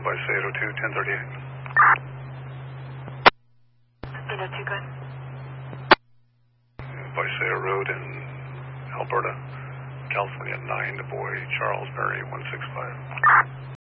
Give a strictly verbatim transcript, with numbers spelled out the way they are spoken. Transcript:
Vice eight oh two, ten thirty-eight. eight oh two, good. Vice Road in Alberta, California, nine to boy, Charles Mary one six five.